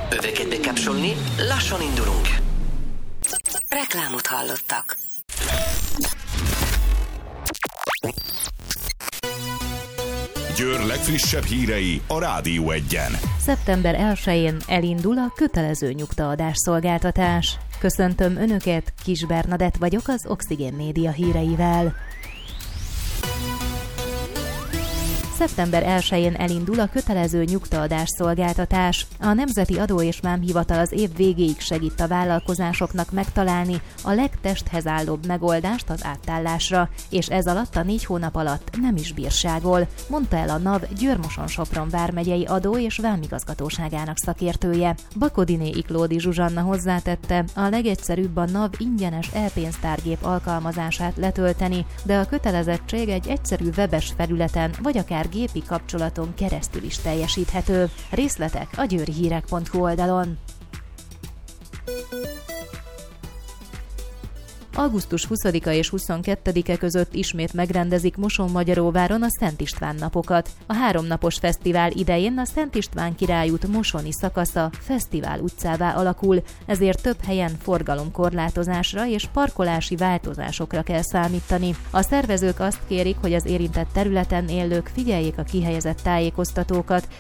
Öveket bekapcsolni, lassan indulunk. Reklámot hallottak. Győr legfrissebb hírei a Rádió 1-en. Szeptember 1-én elindul a kötelező nyugtaadás szolgáltatás. Köszöntöm Önöket, Kis Bernadett vagyok az Oxigén Média híreivel. Szeptember 1-én elindul a kötelező nyugtaadás szolgáltatás. A Nemzeti Adó és Vámhivatal az év végéig segít a vállalkozásoknak megtalálni a legtesthez állóbb megoldást az átállásra, és ez alatt a 4 hónap alatt nem is bírságol, mondta el a NAV Győr-Moson-Sopron vármegyei adó- és vámigazgatóságának szakértője. Bakodinné Iklódi Zsuzsanna hozzátette, a legegyszerűbb a NAV ingyenes e-pénztárgép alkalmazását letölteni, de a kötelezettség egy egyszerű webes felületen vagy akár gépi kapcsolaton keresztül is teljesíthető. Részletek a győrihírek.hu oldalon. Augusztus 20-a és 22-e között ismét megrendezik Mosonmagyaróváron a Szent István napokat. A 3 napos fesztivál idején a Szent István Királyút mosoni szakasza fesztivál utcává alakul, ezért több helyen forgalomkorlátozásra és parkolási változásokra kell számítani. A szervezők azt kérik, hogy az érintett területen élők figyeljék a kihelyezett tájékoztatókat,